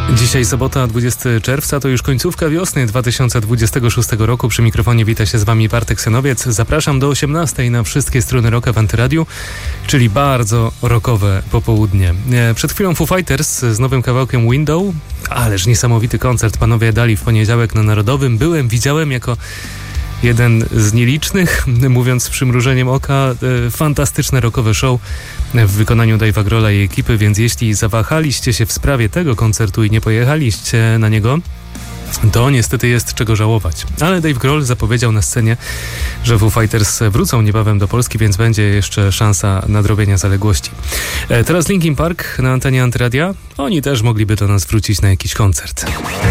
Dzisiaj sobota, 20 czerwca, to już końcówka wiosny 2026 roku. Przy mikrofonie wita się z Wami Bartek Senowiec. Zapraszam do 18 na wszystkie strony rocka w Antyradiu, czyli bardzo rockowe popołudnie. Przed chwilą Foo Fighters z nowym kawałkiem Window. Ależ niesamowity koncert panowie dali w poniedziałek na Narodowym. Widziałem jako jeden z nielicznych, mówiąc z przymrużeniem oka, fantastyczne rockowe show w wykonaniu Dave'a Grohla i ekipy, więc jeśli zawahaliście się w sprawie tego koncertu i nie pojechaliście na niego, to niestety jest czego żałować. Ale Dave Grohl zapowiedział na scenie, że Foo Fighters wrócą niebawem do Polski, więc będzie jeszcze szansa nadrobienia zaległości. Teraz Linkin Park na antenie Antyradia. Oni też mogliby do nas wrócić na jakiś koncert.